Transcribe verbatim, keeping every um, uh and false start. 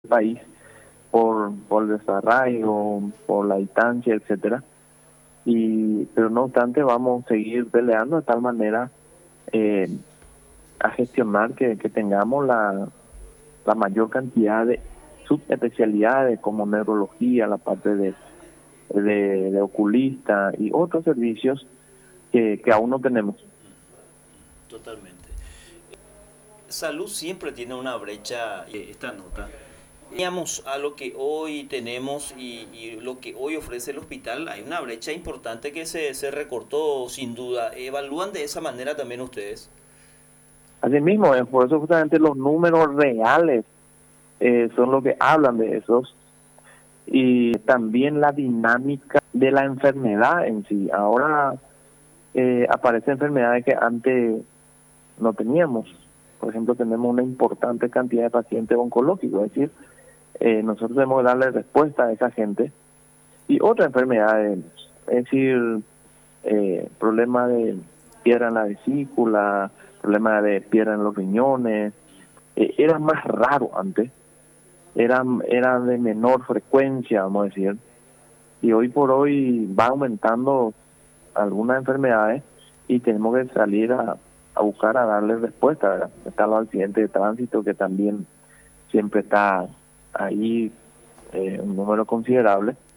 país por, por el desarraigo, por la distancia, etcétera. Y, pero no obstante vamos a seguir peleando de tal manera eh, a gestionar que, que tengamos la, la mayor cantidad de subespecialidades como neurología, la parte de, de, de oculista y otros servicios que, que aún no tenemos. Totalmente. Salud siempre tiene una brecha, eh, esta nota. Teníamos a lo que hoy tenemos y, y lo que hoy ofrece el hospital, hay una brecha importante que se, se recortó sin duda. ¿Evalúan de esa manera también ustedes? Asimismo, eh, por eso justamente los números reales eh, son los que hablan de esos y también la dinámica de la enfermedad en sí. Ahora eh, aparecen enfermedades que antes no teníamos. Por ejemplo, tenemos una importante cantidad de pacientes oncológicos, es decir, eh, nosotros debemos darle respuesta a esa gente y otras enfermedades, es decir, eh, problemas de piedra en la vesícula, problemas de piedra en los riñones, eh, era más raro antes, eran era de menor frecuencia, vamos a decir, y hoy por hoy va aumentando algunas enfermedades y tenemos que salir a, a buscar a darle respuesta, ¿verdad? Está los accidentes de tránsito que también siempre está ahí, eh, un número considerable,